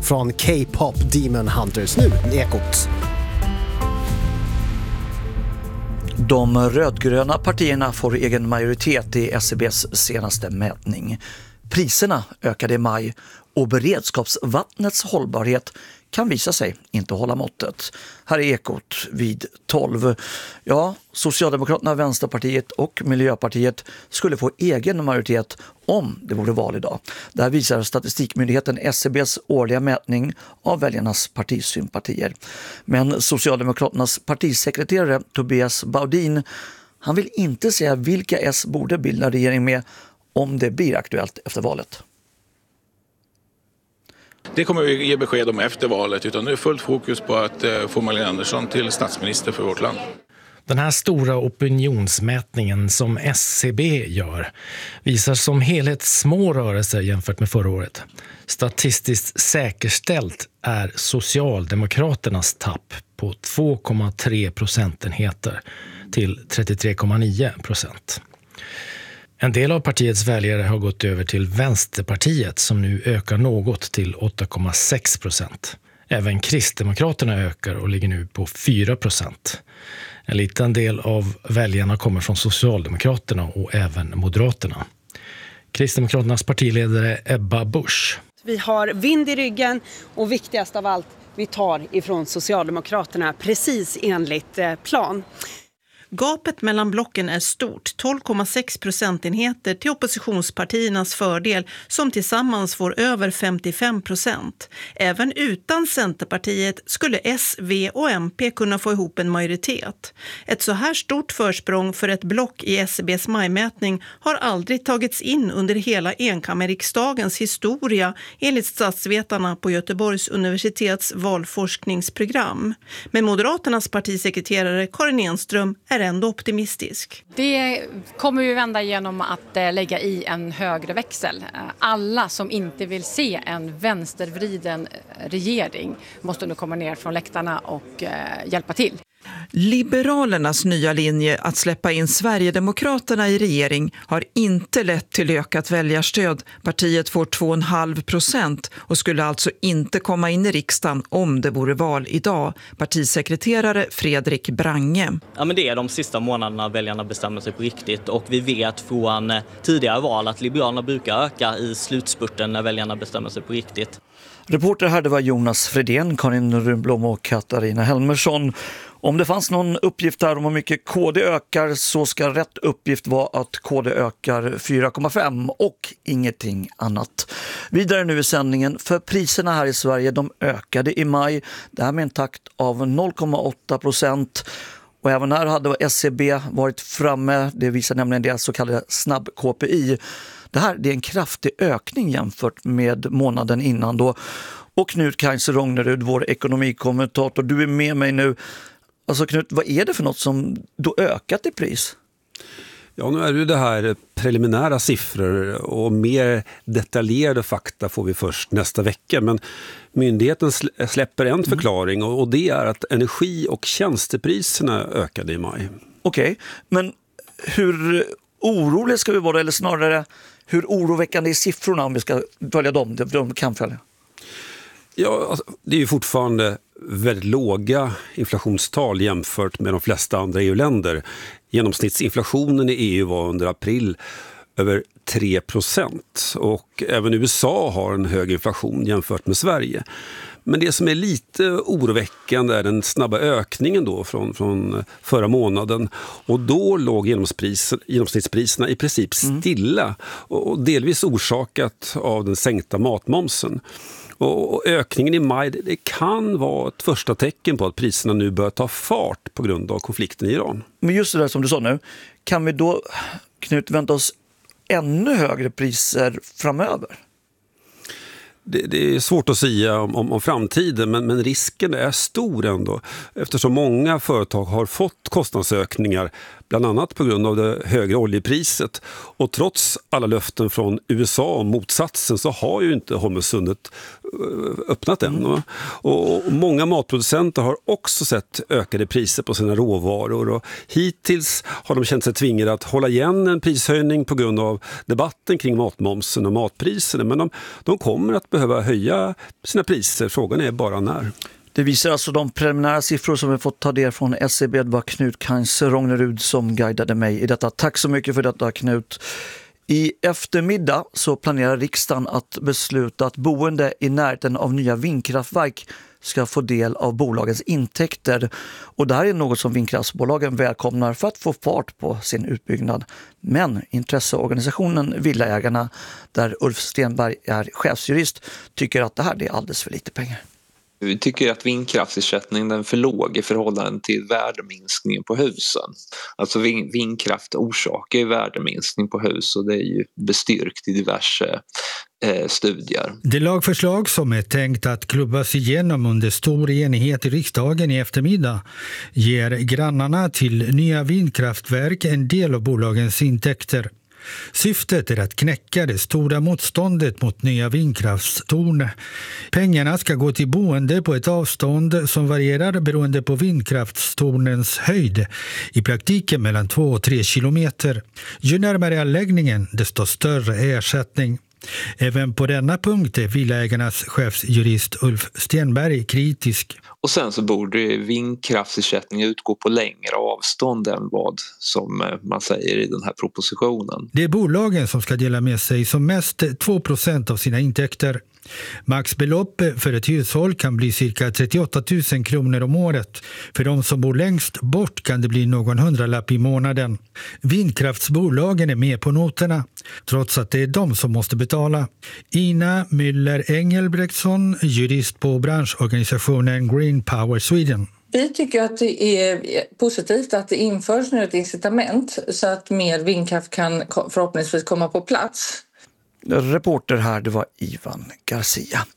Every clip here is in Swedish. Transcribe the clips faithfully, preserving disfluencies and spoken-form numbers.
från K-pop Demon Hunters. Nu, Ekot. De rödgröna partierna får egen majoritet i S C B:s senaste mätning. Priserna ökade i maj och beredskapsvattnets hållbarhet kan visa sig inte hålla måttet. Här är Ekot vid tolv. Ja, Socialdemokraterna, Vänsterpartiet och Miljöpartiet skulle få egen majoritet om det vore val idag. Det här visar statistikmyndigheten S C B:s årliga mätning av väljarnas partisympatier. Men Socialdemokraternas partisekreterare Tobias Baudin, han vill inte säga vilka S borde bilda regering med om det blir aktuellt efter valet. Det kommer vi ge besked om efter valet, utan nu är fullt fokus på att få Magdalena Andersson till statsminister för vårt land. Den här stora opinionsmätningen som S C B gör visar som helhet små rörelser jämfört med förra året. Statistiskt säkerställt är Socialdemokraternas tapp på två komma tre procentenheter till trettiotre komma nio procent. En del av partiets väljare har gått över till Vänsterpartiet som nu ökar något till åtta komma sex procent. Även Kristdemokraterna ökar och ligger nu på fyra procent. En liten del av väljarna kommer från Socialdemokraterna och även Moderaterna. Kristdemokraternas partiledare Ebba Busch. Vi har vind i ryggen och viktigast av allt, vi tar ifrån Socialdemokraterna precis enligt plan. Gapet mellan blocken är stort, tolv komma sex procentenheter till oppositionspartiernas fördel som tillsammans får över femtiofem procent. Även utan Centerpartiet skulle S, V och M P kunna få ihop en majoritet. Ett så här stort försprång för ett block i S C B:s majmätning har aldrig tagits in under hela enkammarriksdagens historia enligt statsvetarna på Göteborgs universitets valforskningsprogram. Men Moderaternas partisekreterare Karin Enström är ändå optimistisk. Det kommer vi vända genom att lägga i en högre växel. Alla som inte vill se en vänstervriden regering måste nu komma ner från läktarna och hjälpa till. Liberalernas nya linje att släppa in Sverigedemokraterna i regering har inte lett till ökat väljarstöd. Partiet får två komma fem procent och skulle alltså inte komma in i riksdagen om det vore val idag. Partisekreterare Fredrik Brange. Ja, men det är de sista månaderna väljarna bestämmer sig på riktigt och vi vet från tidigare val att Liberalerna brukar öka i slutspurten när väljarna bestämmer sig på riktigt. Reporter här det var Jonas Fredén, Karin Runblom och Katarina Helmersson. Om det fanns någon uppgift här om hur mycket K D ökar så ska rätt uppgift vara att K D ökar fyra komma fem och ingenting annat. Vidare nu i sändningen, för priserna här i Sverige de ökade i maj, det här med en takt av noll komma åtta procent. Och även här hade S C B varit framme, det visar nämligen det så kallade snabb-K P I. Det här det är en kraftig ökning jämfört med månaden innan då. Och Knut Kaiser-Rognerud, vår ekonomikommentator, du är med mig nu. Alltså Knut, vad är det för något som då ökat i pris? Ja, nu är det ju det här preliminära siffror och mer detaljerade fakta får vi först nästa vecka. Men myndigheten släpper en förklaring och det är att energi- och tjänstepriserna ökade i maj. Okej, okay, men hur oroliga ska vi vara, eller snarare hur oroväckande är siffrorna om vi ska följa dem, de kan följa? Ja, alltså, det är ju fortfarande väldigt låga inflationstal jämfört med de flesta andra E U-länder. Genomsnittsinflationen i E U var under april över tre procent och även U S A har en hög inflation jämfört med Sverige. Men det som är lite oroväckande är den snabba ökningen då från, från förra månaden. Och då låg genomsnittspriserna i princip stilla mm. och delvis orsakat av den sänkta matmomsen. Och ökningen i maj det kan vara ett första tecken på att priserna nu börjar ta fart på grund av konflikten i Iran. Men just det där som du sa nu, kan vi då, Knut, vänta oss ännu högre priser framöver? Det, det är svårt att säga om, om, om framtiden men, men risken är stor ändå eftersom många företag har fått kostnadsökningar bland annat på grund av det högre oljepriset. Och trots alla löften från U S A om motsatsen så har ju inte Hormuzsundet öppnat än. Mm. Och många matproducenter har också sett ökade priser på sina råvaror och hittills har de känt sig tvingade att hålla igen en prishöjning på grund av debatten kring matmomsen och matpriserna. Men de, de kommer att behöva höja sina priser. Frågan är bara när. Det visar alltså de preliminära siffror som vi fått ta del från S C B. Det var Knut Kains Rognerud som guidade mig i detta. Tack så mycket för detta, Knut. I eftermiddag så planerar riksdagen att besluta att boende i närheten av nya vindkraftverk ska få del av bolagens intäkter. Och det här är något som vindkraftsbolagen välkomnar för att få fart på sin utbyggnad. Men intresseorganisationen Villaägarna, där Ulf Stenberg är chefsjurist, tycker att det här är alldeles för lite pengar. Vi tycker att vindkraftsersättningen är för låg i förhållande till värdeminskningen på husen. Alltså vindkraft orsakar ju värdeminskning på hus och det är ju bestyrkt i diverse eh, studier. Det lagförslag som är tänkt att klubbas igenom under stor enighet i riksdagen i eftermiddag ger grannarna till nya vindkraftverk en del av bolagens intäkter. Syftet är att knäcka det stora motståndet mot nya vindkraftstorn. Pengarna ska gå till boende på ett avstånd som varierar beroende på vindkraftstornens höjd, i praktiken mellan två och tre kilometer. Ju närmare anläggningen, desto större ersättning. Även på denna punkt är Villaägarnas chefsjurist Ulf Stenberg kritisk. Och sen så borde vindkraftsersättning utgå på längre avstånd än vad som man säger i den här propositionen. Det är bolagen som ska dela med sig som mest två procent av sina intäkter. Maxbelopp för ett hushåll kan bli cirka trettioåtta tusen kronor om året. För de som bor längst bort kan det bli någon hundralapp i månaden. Vindkraftsbolagen är med på noterna, trots att det är de som måste betala. Ina Müller Engelbrektsson, jurist på branschorganisationen Green Power Sweden. Vi tycker att det är positivt att det införs nu ett incitament så att mer vindkraft kan förhoppningsvis komma på plats. Reporter här, det var Ivan Garcia.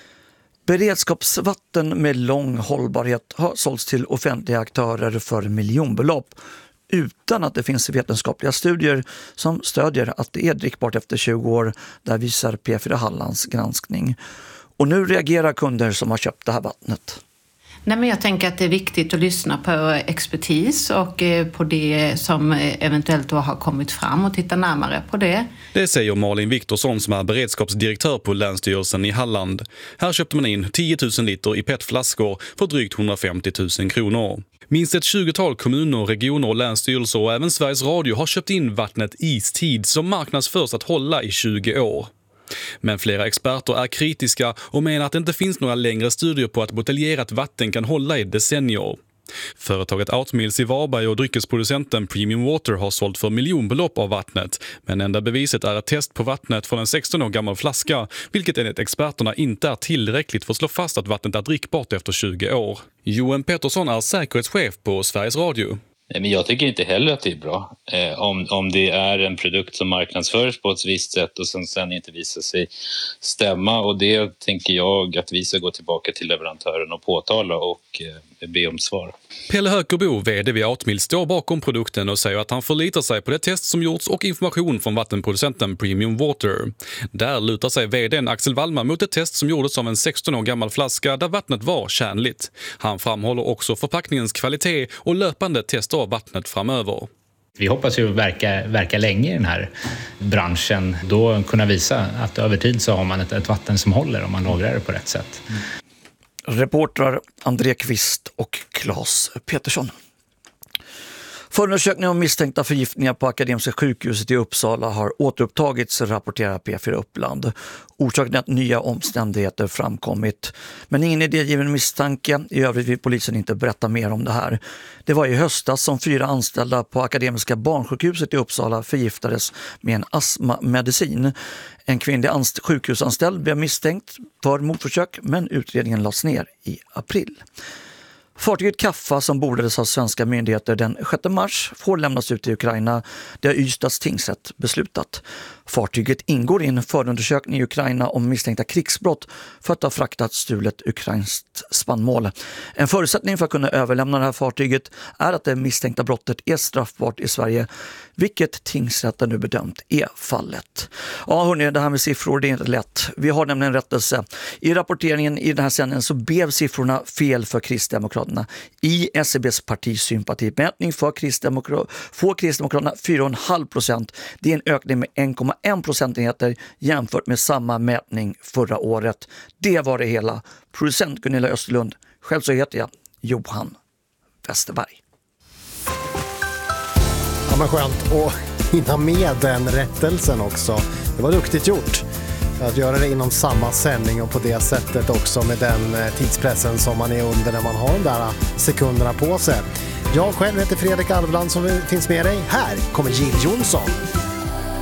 Beredskapsvatten med lång hållbarhet har sålts till offentliga aktörer för miljonbelopp utan att det finns vetenskapliga studier som stödjer att det är drickbart efter tjugo år. Där visar P fyra Hallands granskning. Och nu reagerar kunder som har köpt det här vattnet. Nej, men jag tänker att det är viktigt att lyssna på expertis och på det som eventuellt då har kommit fram och titta närmare på det. Det säger Malin Viktorsson som är beredskapsdirektör på Länsstyrelsen i Halland. Här köpte man in tio tusen liter i petflaskor för drygt hundrafemtio tusen kronor. Minst ett tjugotal kommuner, regioner och länsstyrelser och även Sveriges Radio har köpt in vattnet Istid som marknadsförs att hålla i tjugo år. Men flera experter är kritiska och menar att det inte finns några längre studier på att buteljerat vatten kan hålla i decennier. Företaget Outmills i Varberg och dryckesproducenten Premium Water har sålt för miljonbelopp av vattnet. Men enda beviset är ett test på vattnet från en sexton år gammal flaska, vilket enligt experterna inte är tillräckligt för att slå fast att vattnet är drickbart efter tjugo år. Johan Pettersson är säkerhetschef på Sveriges Radio. Men jag tycker inte heller att det är bra. Eh, om, om det är en produkt som marknadsförs på ett visst sätt och sen, sen inte visar sig stämma. Och det tänker jag att vi ska gå tillbaka till leverantören och påtala och eh, be om svar. Pelle Hökerbo, vd vid Outmill, står bakom produkten och säger att han förlitar sig på det test som gjorts och information från vattenproducenten Premium Water. Där lutar sig vdn Axel Wallman mot ett test som gjordes av en sexton år gammal flaska där vattnet var kärnligt. Han framhåller också förpackningens kvalitet och löpande test av vattnet framöver. Vi hoppas ju verka, verka länge i den här branschen, då kunna visa att över tid så har man ett, ett vatten som håller om man lagrar det på rätt sätt. Mm. Reportrar André Kvist och Claes Petersson. Förundersökningen om misstänkta förgiftningar på Akademiska sjukhuset i Uppsala har återupptagits, rapporterar P fyra Uppland. Orsaken är att nya omständigheter framkommit. Men ingen idégiven misstanke. I övrigt vill polisen inte berätta mer om det här. Det var i höstas som fyra anställda på Akademiska barnsjukhuset i Uppsala förgiftades med en astmamedicin. En kvinnlig anst- sjukhusanställd blev misstänkt för mordförsök, men utredningen lades ner i april. Fartyget Kaffa som bordades av svenska myndigheter den sjätte mars får lämnas ut till Ukraina. Det har Ystads tingsrätt beslutat. Fartyget ingår i en förundersökning i Ukraina om misstänkta krigsbrott för att ha fraktat stulet ukrainskt spannmål. En förutsättning för att kunna överlämna det här fartyget är att det misstänkta brottet är straffbart i Sverige, vilket tingsrätten nu bedömt är fallet. Ja hörni, det här med siffror det är inte lätt. Vi har nämligen rättelse. I rapporteringen i den här sändningen så blev siffrorna fel för Kristdemokraterna. I S C B:s partisympatimätning för Kristdemokra- får Kristdemokraterna fyra komma fem procent. Det är en ökning med en komma en procentenheter jämfört med samma mätning förra året. Det var det hela. Producent Gunilla Österlund. Själv så heter jag Johan Westerberg. Ja, men skönt att hinna med den rättelsen också. Det var duktigt gjort att göra det inom samma sändning och på det sättet också med den tidspressen som man är under när man har de där sekunderna på sig. Jag själv heter Fredrik Alvland som finns med dig. Här kommer Jill Johnson.